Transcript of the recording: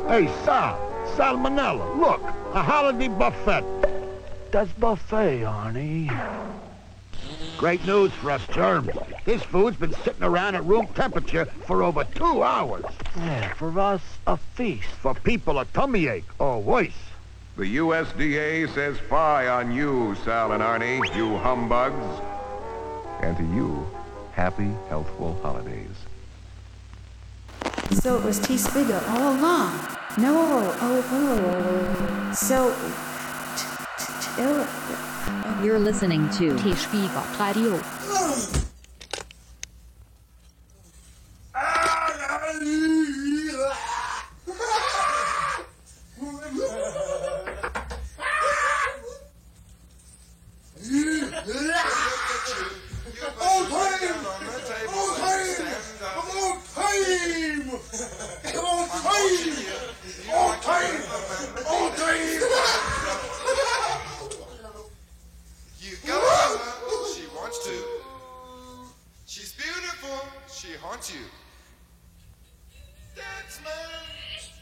Hey, Sal, Salmonella, look, a holiday buffet. That's buffet, Arnie. Great news for us germs. This food's been sitting around at room temperature for over 2 hours. Yeah, for us, a feast. For people, a tummy ache, or worse. The USDA says fie on you, Sal and Arnie, you humbugs. And to you, happy, healthful holidays. So it was T-Spiga all along. No, So... You're listening to T-Spiga Radio. You got her, she wants to. She's beautiful, she haunts you. That's my